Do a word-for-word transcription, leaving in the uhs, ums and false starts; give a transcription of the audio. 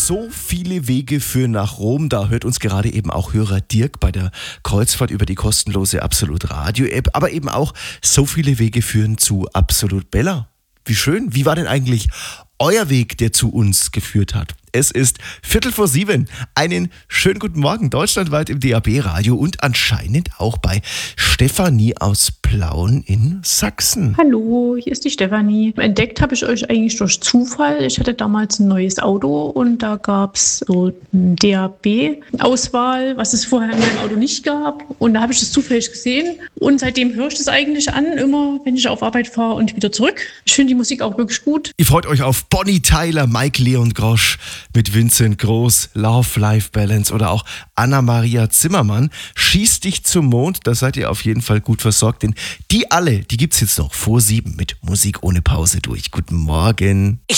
So viele Wege führen nach Rom. Da hört uns gerade eben auch Hörer Dirk bei der Kreuzfahrt über die kostenlose Absolut Radio App. Aber eben auch so viele Wege führen zu Absolut Bella. Wie schön. Wie war denn eigentlich euer Weg, der zu uns geführt hat? Es ist Viertel vor sieben. Einen schönen guten Morgen deutschlandweit im D A B-Radio und anscheinend auch bei Stefanie aus Plauen in Sachsen. Hallo, hier ist die Stefanie. Entdeckt habe ich euch eigentlich durch Zufall. Ich hatte damals ein neues Auto und da gab es so eine D A B-Auswahl, was es vorher in meinem Auto nicht gab. Und da habe ich das zufällig gesehen und seitdem höre ich das eigentlich an, immer wenn ich auf Arbeit fahre und wieder zurück. Ich finde die Musik auch wirklich gut. Ihr freut euch auf Bonnie Tyler, Mike Leon Grosch mit Vincent Groß, Love-Life-Balance oder auch Anna-Maria Zimmermann. Schieß dich zum Mond, da seid ihr auf jeden Fall gut versorgt, denn die alle, die gibt's jetzt noch vor sieben mit Musik ohne Pause durch. Guten Morgen. Ich